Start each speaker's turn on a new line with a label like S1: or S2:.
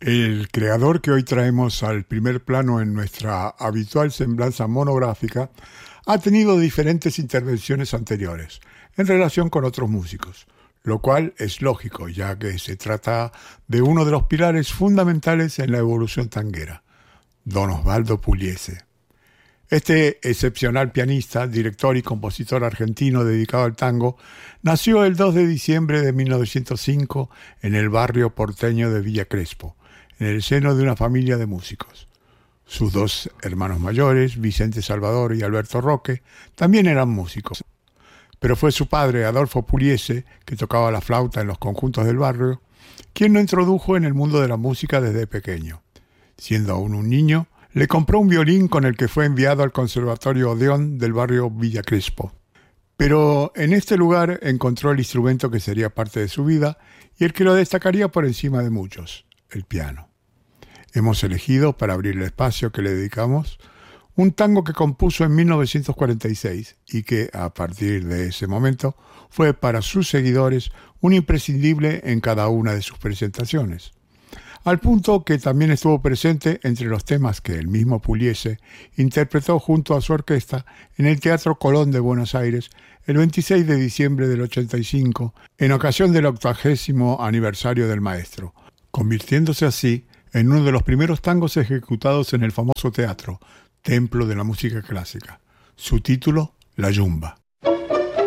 S1: El creador que hoy traemos al primer plano en nuestra habitual semblanza monográfica ha tenido diferentes intervenciones anteriores en relación con otros músicos, lo cual es lógico, ya que se trata de uno de los pilares fundamentales en la evolución tanguera, don Osvaldo Pugliese. Este excepcional pianista, director y compositor argentino dedicado al tango, nació el 2 de diciembre de 1905 en el barrio porteño de Villa Crespo, en el seno de una familia de músicos. Sus dos hermanos mayores, Vicente Salvador y Alberto Roque, también eran músicos. Pero fue su padre, Adolfo Pugliese, que tocaba la flauta en los conjuntos del barrio, quien lo introdujo en el mundo de la música desde pequeño. Siendo aún un niño, le compró un violín con el que fue enviado al Conservatorio Odeón del barrio Villa Crespo. Pero en este lugar encontró el instrumento que sería parte de su vida y el que lo destacaría por encima de muchos, el piano. Hemos elegido, para abrir el espacio que le dedicamos, un tango que compuso en 1946 y que, a partir de ese momento, fue para sus seguidores un imprescindible en cada una de sus presentaciones. Al punto que también estuvo presente entre los temas que el mismo Pugliese interpretó junto a su orquesta en el Teatro Colón de Buenos Aires el 26 de diciembre del 85, en ocasión del 80º aniversario del maestro, convirtiéndose así en uno de los primeros tangos ejecutados en el famoso teatro, templo de la música clásica. Su título, La Yumba.